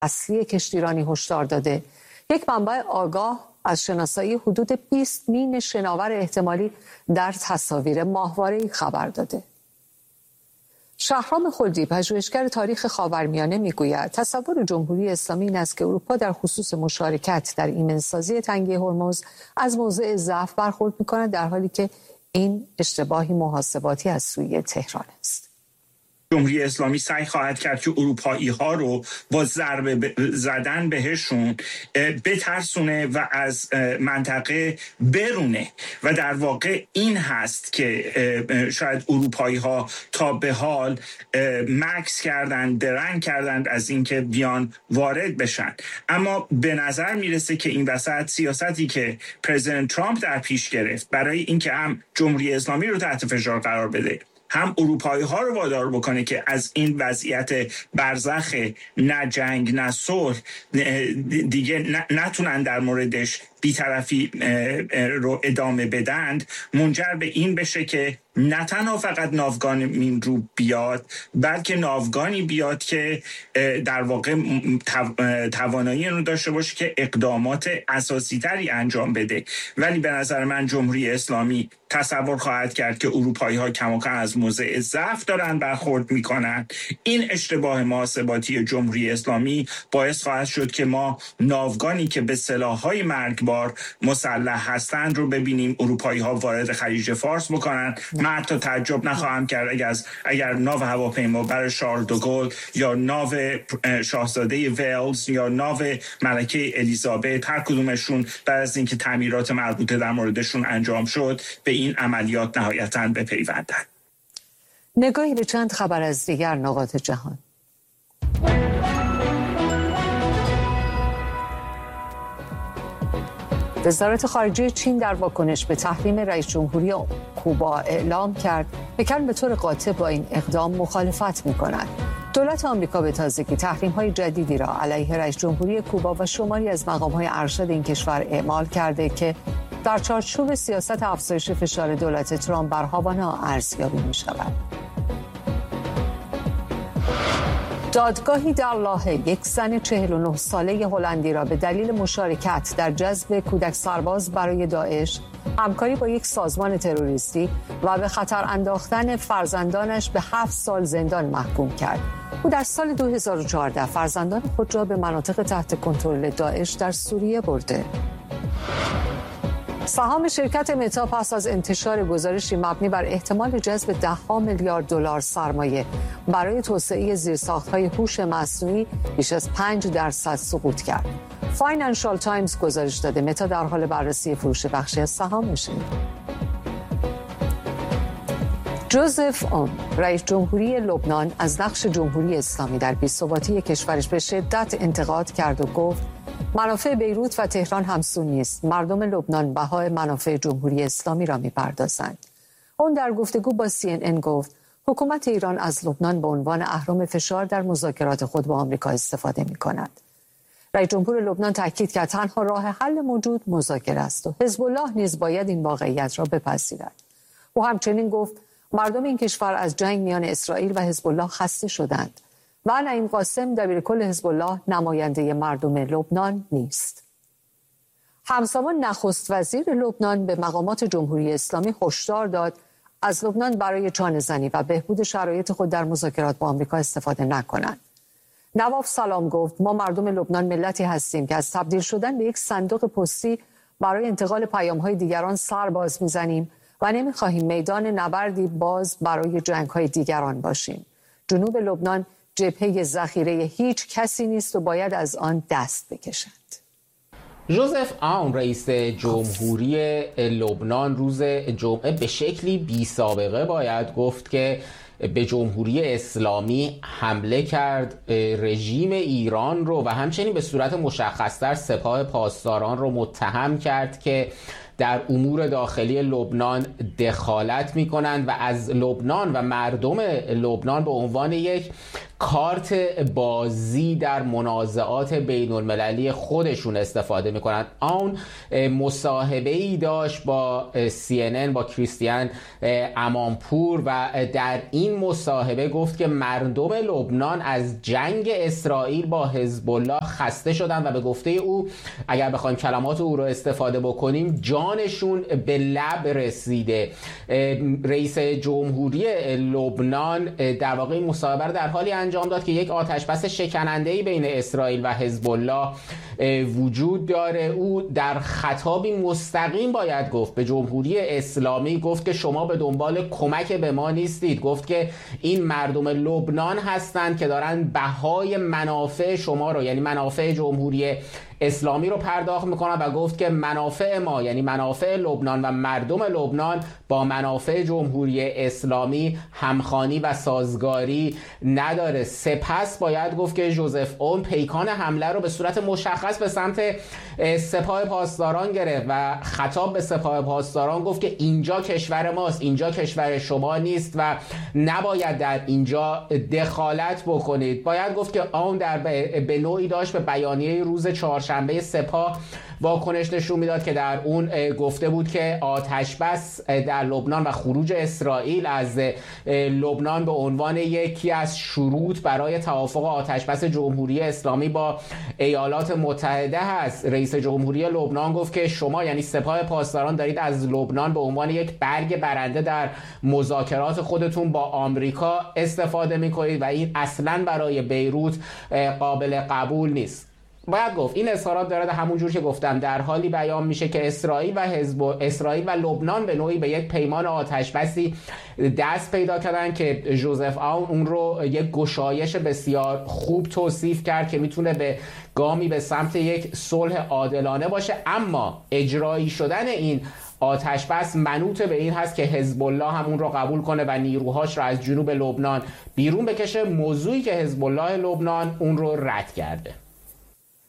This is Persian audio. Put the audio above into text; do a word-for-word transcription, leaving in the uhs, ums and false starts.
اصلی کشتیرانی هشدار داده. یک منبع آگاه از شناسایی حدود بیست مین شناور احتمالی در تصاویر ماهواره‌ای خبر داده. شهرام خلدی، پژوهشگر تاریخ خاورمیانه، میگوید تصور جمهوری اسلامی این است که اروپا در خصوص مشارکت در ایمنسازی تنگه هرمز از موضع ضعف برخورد می‌کند، در حالی که این اشتباهی محاسباتی از سوی تهران است. جمهوری اسلامی سعی خواهد کرد که اروپایی ها رو با ضربه زدن بهشون بترسونه و از منطقه برونه و در واقع این هست که شاید اروپایی ها تا به حال مکس کردن، درنگ کردند از اینکه بیان وارد بشن. اما به نظر میرسه که این وسط سیاستی که پرزیدنت ترامپ در پیش گرفت برای اینکه هم جمهوری اسلامی رو تحت فشار قرار بده، هم اروپایی ها رو وادار بکنه که از این وضعیت برزخ نه جنگ نه صلح دیگه نتونن در موردش بی‌طرفی رو ادامه بدند، منجر به این بشه که نه تنها فقط ناوگان مین رو بیاد، بلکه ناوگانی بیاد که در واقع توانایی رو داشته باشه که اقدامات اساسی تری انجام بده. ولی به نظر من جمهوری اسلامی تصور خواهد کرد که اروپایی ها کماکان از موضع ضعف دارن برخورد میکنن. این اشتباه محاسباتی جمهوری اسلامی باعث خواهد شد که ما ناوگانی که به سلاح‌های مرگبار مسلح هستند رو ببینیم اروپایی ها وارد خلیج فارس بکنن. من حتی تعجب نخواهم کرد اگر اگر ناو هواپیما برای شارل دوگل یا ناو شاهزاده ویلز یا ناو ملکه الیزابت، هر کدومشون بعد از اینکه تعمیرات مربوطه در موردشون انجام شد، به این عملیات نهایتاً بپیوندند. نگاهی به چند خبر از دیگر نقاط جهان. وزارت خارجه چین در واکنش به تحریم رئیس جمهوری کوبا اعلام کرد پکن به طور قاطع با این اقدام مخالفت می‌کند. دولت آمریکا به تازگی تحریم‌های جدیدی را علیه رئیس جمهوری کوبا و شماری از مقام‌های ارشد این کشور اعمال کرده که در چارچوب سیاست افزایش فشار دولت ترامپ بر هاوانا ارزیابی می‌شود. دادگاهی در لاهه یک زن چهل و نه ساله هلندی را به دلیل مشارکت در جذب کودک سرباز برای داعش، همکاری با یک سازمان تروریستی و به خطر انداختن فرزندانش به هفت سال زندان محکوم کرد. او در سال دو هزار و چهارده فرزندان خود را به مناطق تحت کنترل داعش در سوریه برده. سهام شرکت متا پس از انتشار گزارشی مبنی بر احتمال جذب ده ها میلیارد دلار سرمایه برای توسعه زیرساخت‌های هوش مصنوعی بیش از پنج درصد سقوط کرد. فاینانشال تایمز گزارش داده متا در حال بررسی فروش بخشی از سهامشه. جوزف اون، رئیس جمهوری لبنان، از نقش جمهوری اسلامی در بی‌ثباتی کشورش به شدت انتقاد کرد و گفت منافع بیروت و تهران همسو نیست. مردم لبنان بهای منافع جمهوری اسلامی را می‌پردازند. اون در گفتگو با سی ان ان گفت حکومت ایران از لبنان به عنوان اهرم فشار در مذاکرات خود با آمریکا استفاده می‌کند. رئیس جمهور لبنان تاکید کرد تنها راه حل موجود مذاکره است و حزب الله نیز باید این واقعیت را بپذیرد. او همچنین گفت مردم این کشور از جنگ میان اسرائیل و حزب الله خسته شدند و نعیم قاسم دبیرکل حزب الله نماینده مردم لبنان نیست. همزمان نخست وزیر لبنان به مقامات جمهوری اسلامی هشدار داد از لبنان برای چانه‌زنی و بهبود شرایط خود در مذاکرات با آمریکا استفاده نکنند. نواف سلام گفت ما مردم لبنان ملتی هستیم که از تبدیل شدن به یک صندوق پستی برای انتقال پیام‌های دیگران سر باز می‌زنیم و نمی‌خواهیم میدان نبردی باز برای جنگ‌های دیگران باشیم. جنوب لبنان جبهه ذخیره هیچ کسی نیست و باید از آن دست بکشند. جوزف آون، رئیس جمهوری لبنان، روز جمعه به شکلی بی سابقه باید گفت که به جمهوری اسلامی حمله کرد، رژیم ایران رو و همچنین به صورت مشخص‌تر سپاه پاسداران رو متهم کرد که در امور داخلی لبنان دخالت می‌کنند و از لبنان و مردم لبنان به عنوان یک کارت بازی در منازعات بین المللی خودشون استفاده میکنن. آن مصاحبه ای داشت با سی ان ان با کریستیان امانپور و در این مصاحبه گفت که مردم لبنان از جنگ اسرائیل با حزب الله خسته شدن و به گفته او اگر بخوایم کلمات او رو استفاده بکنیم جانشون به لب رسیده. رئیس جمهوری لبنان در واقع این مصاحبه رو در حالی انجام داد که یک آتشبس شکننده‌ای بین اسرائیل و حزب الله وجود داره. او در خطابی مستقیم باید گفت به جمهوری اسلامی، گفت که شما به دنبال کمک به ما نیستید، گفت که این مردم لبنان هستند که دارن بهای منافع شما رو، یعنی منافع جمهوری اسلامی رو پرداخت میکنن و گفت که منافع ما یعنی منافع لبنان و مردم لبنان با منافع جمهوری اسلامی همخوانی و سازگاری نداره. سپس باید گفت که ژوزف اون پیکان حمله رو به صورت مشخص به سمت سپاه پاسداران گرفت و خطاب به سپاه پاسداران گفت که اینجا کشور ماست، اینجا کشور شما نیست و نباید در اینجا دخالت بکنید. باید گفت که اون در به نوعی داشت به بیانیه روز چهارشنبه سپاه واکنش نشون میداد که در اون گفته بود که آتشبس در لبنان و خروج اسرائیل از لبنان به عنوان یکی از شروط برای توافق آتشبس جمهوری اسلامی با ایالات متحده هست. رئیس جمهوری لبنان گفت که شما یعنی سپاه پاسداران دارید از لبنان به عنوان یک برگ برنده در مذاکرات خودتون با آمریکا استفاده میکنید و این اصلاً برای بیروت قابل قبول نیست. باید گفت این اظهارات داره همون جور که گفتم در حالی بیان میشه که اسرائیل و حزب اسرائیل و لبنان به نوعی به یک پیمان آتشبسی دست پیدا کردن که ژوزف اون اون رو یک گشایش بسیار خوب توصیف کرد که میتونه به گامی به سمت یک صلح عادلانه باشه، اما اجرایی شدن این آتشبس منوط به این هست که حزب الله هم اون رو قبول کنه و نیروهاش رو از جنوب لبنان بیرون بکشه، موضوعی که حزب الله لبنان اون رو رد کرده.